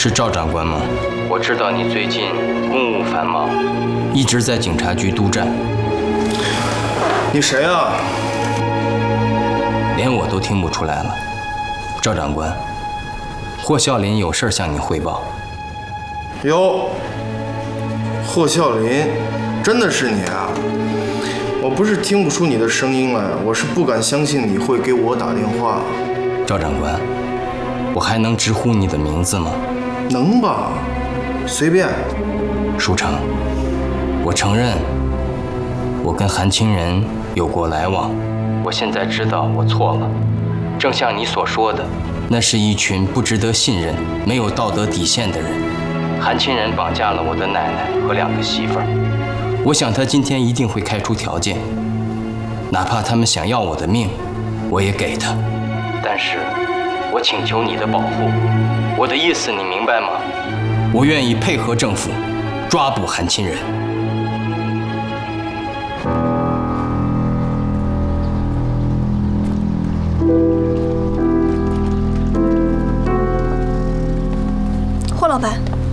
是赵长官吗？我知道你最近公务繁忙，一直在警察局督战。 你谁啊？ 连我都听不出来了。赵长官，霍啸林有事向你汇报。 哟，霍啸林，真的是你啊！我不是听不出你的声音来，我是不敢相信你会给我打电话。 赵长官，我还能直呼你的名字吗？ 能吧，随便。 舒成，我承认，我跟韩清仁有过来往。我现在知道我错了，正像你所说的，那是一群不值得信任、没有道德底线的人。韩清仁绑架了我的奶奶和2个媳妇儿，我想他今天一定会开出条件，哪怕他们想要我的命，我也给他。但是，我请求你的保护。我的意思你明白吗？我愿意配合政府抓捕韩清仁。